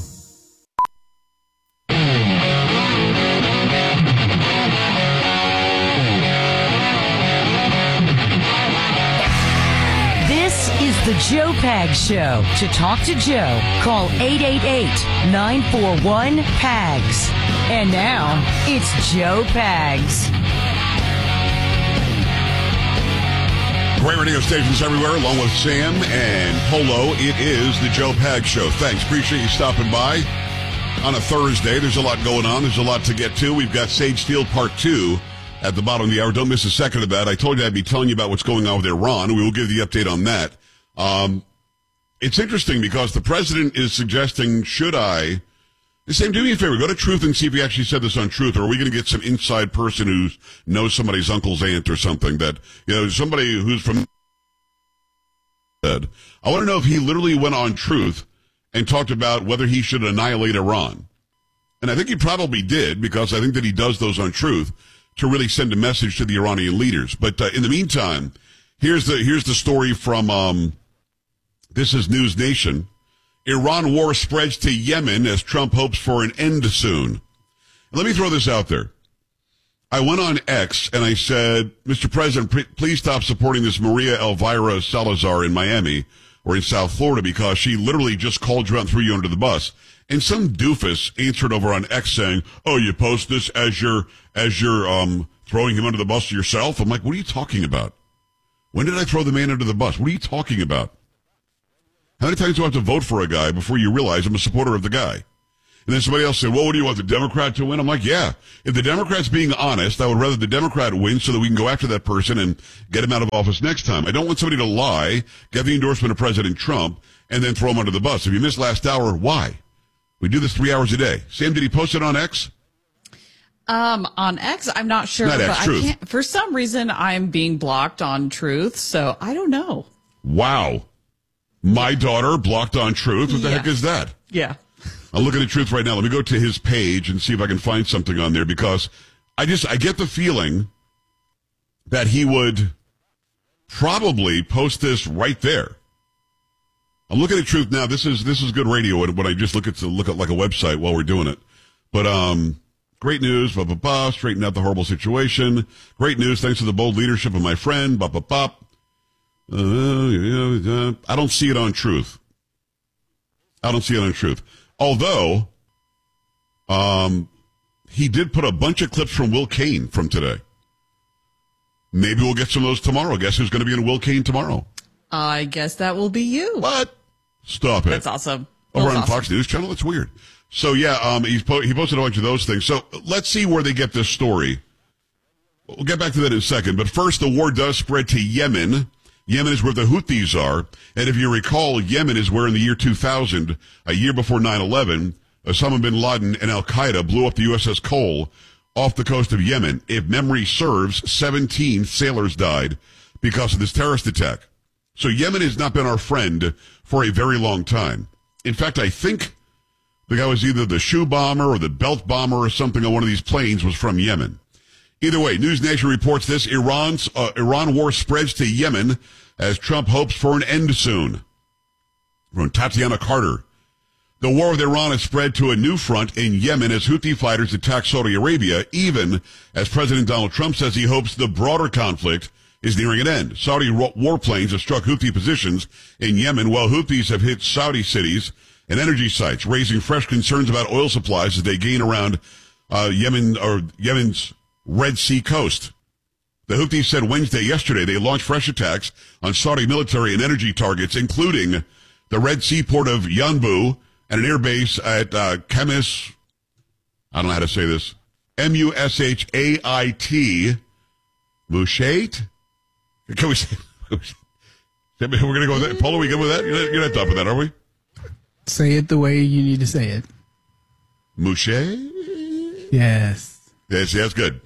The Joe Pags Show. To talk to Joe, call eight eight eight, nine four one, P A G S. And now, it's Joe Pags. Great radio stations everywhere, along with Sam and Polo. It is the Joe Pags Show. Thanks. Appreciate you stopping by on a Thursday. There's a lot going on. There's a lot to get to. We've got Sage Steele Part two at the bottom of the hour. Don't miss a second of that. I told you I'd be telling you about what's going on with Iran. We will give you the update on that. Um, it's interesting because the president is suggesting, should I, Sam, do me a favor, go to Truth and see if he actually said this on Truth, or are we going to get some inside person who knows somebody's uncle's aunt or something that, you know, somebody who's from, I want to know if he literally went on Truth and talked about whether he should annihilate Iran. And I think he probably did, because I think that he does those on Truth to really send a message to the Iranian leaders. But uh, in the meantime, here's the, here's the story from, um, this is News Nation. Iran war spreads to Yemen as Trump hopes for an end soon. Let me throw this out there. I went on X and I said, Mister President, pre- please stop supporting this Maria Elvira Salazar in Miami or in South Florida, because she literally just called you out and threw you under the bus. And some doofus answered over on X saying, oh, you post this as you're, as you're um, throwing him under the bus yourself? I'm like, what are you talking about? When did I throw the man under the bus? What are you talking about? How many times do I have to vote for a guy before you realize I'm a supporter of the guy? And then somebody else said, well, what do you want, the Democrat to win? I'm like, yeah. If the Democrat's being honest, I would rather the Democrat win so that we can go after that person and get him out of office next time. I don't want somebody to lie, get the endorsement of President Trump, and then throw him under the bus. If you missed last hour, why? We do this three hours a day. Sam, did he post it on X? Um, on X, I'm not sure. Not X, but Truth. I can't, for some reason, I'm being blocked on Truth, so I don't know. Wow. My daughter blocked on Truth. What the yeah. heck is that? Yeah. I'm looking at Truth right now. Let me go to his page and see if I can find something on there, because I just, I get the feeling that he would probably post this right there. I'm looking at Truth now. This is, this is good radio when I just look at, to look at like a website while we're doing it. But, um, great news, blah, blah, blah, straighten out the horrible situation. Great news, thanks to the bold leadership of my friend, blah, blah, blah. Uh, I don't see it on Truth. I don't see it on Truth. Although, um, he did put a bunch of clips from Will Cain from today. Maybe we'll get some of those tomorrow. Guess who's going to be in Will Cain tomorrow? I guess that will be you. What? Stop it. That's awesome. Over That's on awesome. Fox News Channel? That's weird. So, yeah, um, he's po- he posted a bunch of those things. So let's see where they get this story. We'll get back to that in a second. But first, the war does spread to Yemen. Yemen is where the Houthis are. And if you recall, Yemen is where in the year two thousand, a year before nine eleven, Osama bin Laden and Al-Qaeda blew up the U S S Cole off the coast of Yemen. If memory serves, seventeen sailors died because of this terrorist attack. So Yemen has not been our friend for a very long time. In fact, I think the guy was either the shoe bomber or the belt bomber or something on one of these planes was from Yemen. Either way, News Nation reports this. Iran's uh, Iran war spreads to Yemen as Trump hopes for an end soon. From Tatiana Carter. The war with Iran has spread to a new front in Yemen as Houthi fighters attack Saudi Arabia, even as President Donald Trump says he hopes the broader conflict is nearing an end. Saudi warplanes have struck Houthi positions in Yemen, while Houthis have hit Saudi cities and energy sites, raising fresh concerns about oil supplies as they gain around uh, Yemen or Yemen's Red Sea coast. The Houthis said Wednesday yesterday they launched fresh attacks on Saudi military and energy targets, including the Red Sea port of Yanbu and an airbase at uh, Chemis, I don't know how to say this, M U S H A I T, Mushait? Can we say, we're going to go with that? Paul, are we good with that? You're not, you're not top of that, are we? Say it the way you need to say it. Mouche? Yes. Yes, that's good.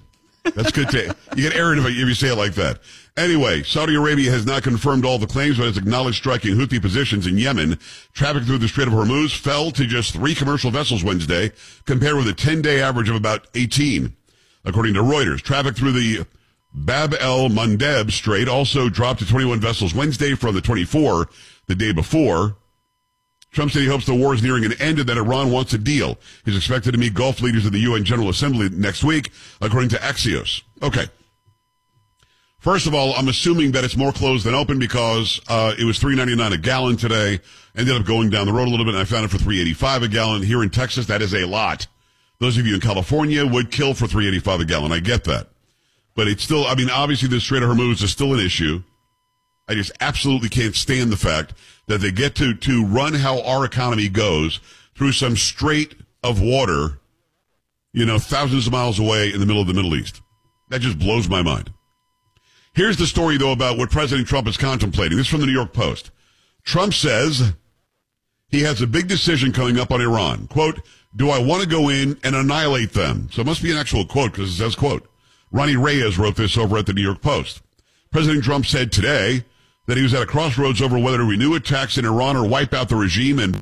That's good. To, you get arrogant if you say it like that. Anyway, Saudi Arabia has not confirmed all the claims, but has acknowledged striking Houthi positions in Yemen. Traffic through the Strait of Hormuz fell to just three commercial vessels Wednesday, compared with a ten-day average of about eighteen. According to Reuters, traffic through the Bab el-Mandeb Strait also dropped to twenty-one vessels Wednesday from the twenty-four the day before. Trump said he hopes the war is nearing an end and that Iran wants a deal. He's expected to meet Gulf leaders at the U N General Assembly next week, according to Axios. Okay. First of all, I'm assuming that it's more closed than open because uh, it was three ninety-nine a gallon today. Ended up going down the road a little bit, and I found it for three eighty-five a gallon. Here in Texas, that is a lot. Those of you in California would kill for three eighty-five a gallon. I get that. But it's still, I mean, obviously the Strait of Hormuz is still an issue. I just absolutely can't stand the fact that they get to, to run how our economy goes through some strait of water, you know, thousands of miles away in the middle of the Middle East. That just blows my mind. Here's the story, though, about what President Trump is contemplating. This is from the New York Post. Trump says he has a big decision coming up on Iran. Quote, do I want to go in and annihilate them? So it must be an actual quote because it says, quote. Ronnie Reyes wrote this over at the New York Post. President Trump said today that he was at a crossroads over whether to renew attacks in Iran or wipe out the regime. And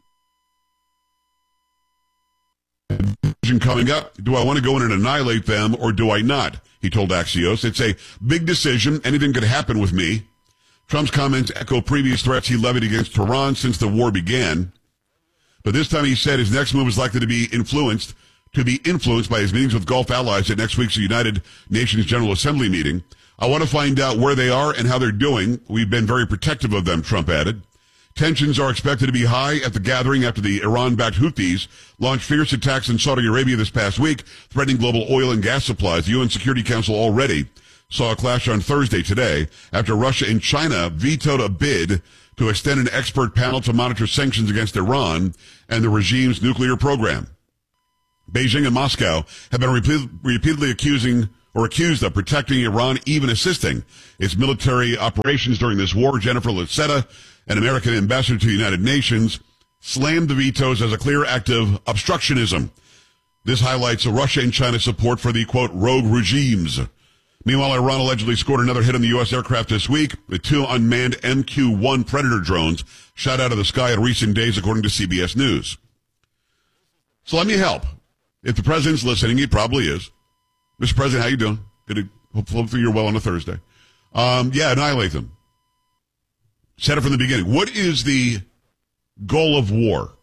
coming up, do I want to go in and annihilate them or do I not? He told Axios. It's a big decision. Anything could happen with me. Trump's comments echo previous threats he levied against Tehran since the war began. But this time he said his next move is likely to be influenced to be influenced by his meetings with Gulf allies at next week's United Nations General Assembly meeting. I want to find out where they are and how they're doing. We've been very protective of them, Trump added. Tensions are expected to be high at the gathering after the Iran-backed Houthis launched fierce attacks in Saudi Arabia this past week, threatening global oil and gas supplies. The U N Security Council already saw a clash on Thursday today after Russia and China vetoed a bid to extend an expert panel to monitor sanctions against Iran and the regime's nuclear program. Beijing and Moscow have been repeat- repeatedly accusing or accused of protecting Iran, even assisting its military operations during this war. Jennifer Lucetta, an American ambassador to the United Nations, slammed the vetoes as a clear act of obstructionism. This highlights Russia and China's support for the, quote, rogue regimes. Meanwhile, Iran allegedly scored another hit on the U S aircraft this week, with two unmanned M Q one Predator drones shot out of the sky in recent days, according to C B S News. So let me help. If the president's listening, he probably is. Mister President, how you doing? Good to, hopefully you're well on a Thursday. Um, yeah, annihilate them. Said it from the beginning. What is the goal of war?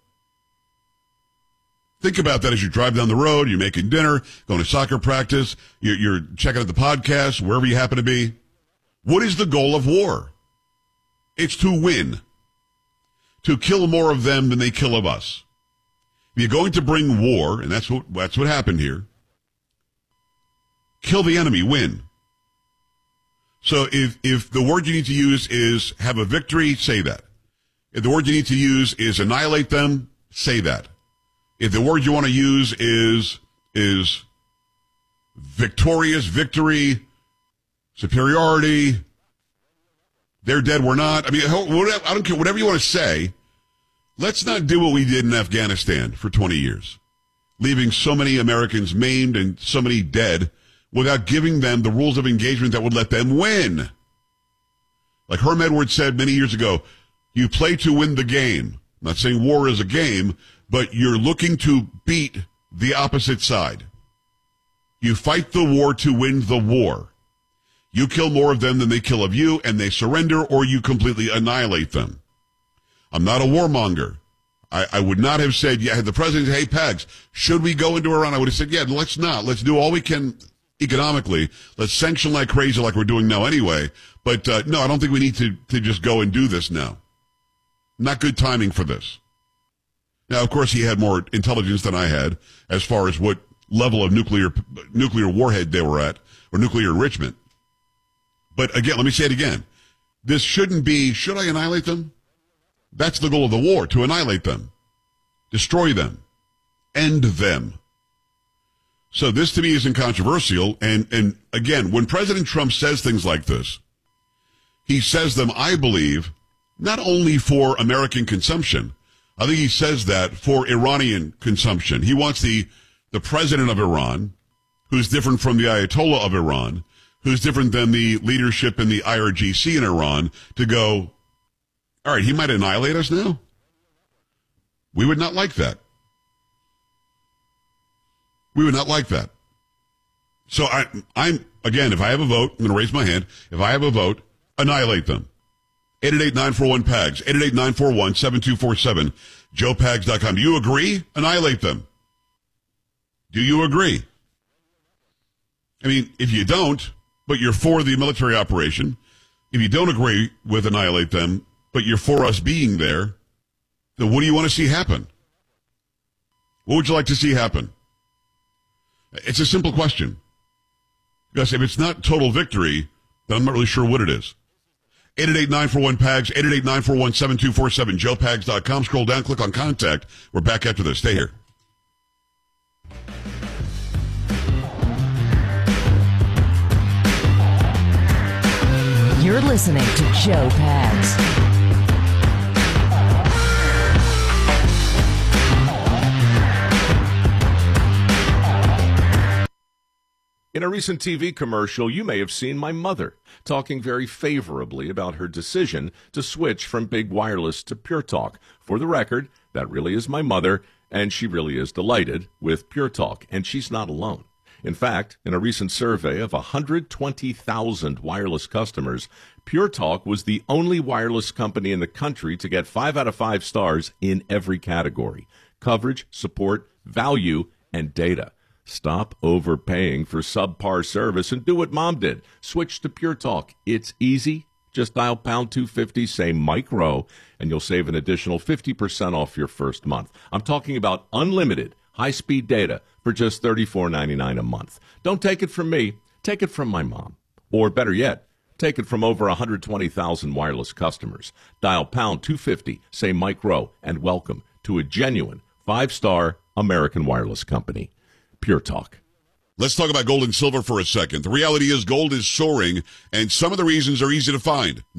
Think about that as you drive down the road, you're making dinner, going to soccer practice, you're, you're checking out the podcast, wherever you happen to be. What is the goal of war? It's to win. To kill more of them than they kill of us. If you're going to bring war, and that's what, that's what happened here, kill the enemy, win. So if, if the word you need to use is have a victory, say that. If the word you need to use is annihilate them, say that. If the word you want to use is, is victorious, victory, superiority, they're dead, we're not. I mean, I don't care, whatever you want to say, let's not do what we did in Afghanistan for twenty years, leaving so many Americans maimed and so many dead without giving them the rules of engagement that would let them win. Like Herm Edwards said many years ago, you play to win the game. I'm not saying war is a game, but you're looking to beat the opposite side. You fight the war to win the war. You kill more of them than they kill of you, and they surrender, or you completely annihilate them. I'm not a warmonger. I, I would not have said, yeah, had the president, hey, Pags, should we go into Iran? I would have said, yeah, let's not. Let's do all we can economically. Let's sanction like crazy like we're doing now anyway. But, uh, no, I don't think we need to, to just go and do this now. Not good timing for this. Now, of course, he had more intelligence than I had as far as what level of nuclear nuclear warhead they were at, or nuclear enrichment. But again, let me say it again. This shouldn't be, should I annihilate them? That's the goal of the war, to annihilate them, destroy them, end them. So this to me isn't controversial. And, and again, when President Trump says things like this, he says them, I believe, not only for American consumption. I think he says that for Iranian consumption. He wants the, the president of Iran who's different from the Ayatollah of Iran, who's different than the leadership in the I R G C in Iran, to go, all right, he might annihilate us now? We would not like that. We would not like that. So I, I'm, again, if I have a vote, I'm going to raise my hand. If I have a vote, annihilate them. eight eight eight, nine four one, P A G S, eight eight eight, nine four one, seven two four seven, joe pags dot com. Do you agree? Annihilate them. Do you agree? I mean, if you don't, but you're for the military operation, if you don't agree with annihilate them, but you're for us being there, then what do you want to see happen? What would you like to see happen? It's a simple question. Because if it's not total victory, then I'm not really sure what it is. eight eight eight, nine four one, P A G S, eight eight eight, nine four one, seven two four seven, joe pags dot com. Scroll down, click on contact. We're back after this. Stay here. You're listening to Joe Pags. In a recent T V commercial, you may have seen my mother talking very favorably about her decision to switch from Big Wireless to Pure Talk. For the record, that really is my mother, and she really is delighted with Pure Talk, and she's not alone. In fact, in a recent survey of one hundred twenty thousand wireless customers, Pure Talk was the only wireless company in the country to get five out of five stars in every category: coverage, support, value, and data. Stop overpaying for subpar service and do what Mom did. Switch to Pure Talk. It's easy. Just dial pound two fifty, say Mike Rowe, and you'll save an additional fifty percent off your first month. I'm talking about unlimited high-speed data for just thirty-four ninety-nine a month. Don't take it from me. Take it from my mom. Or better yet, take it from over one hundred twenty thousand wireless customers. Dial pound two fifty, say Mike Rowe, and welcome to a genuine five-star American wireless company. Pure Talk. Let's talk about gold and silver for a second. The reality is gold is soaring, and some of the reasons are easy to find.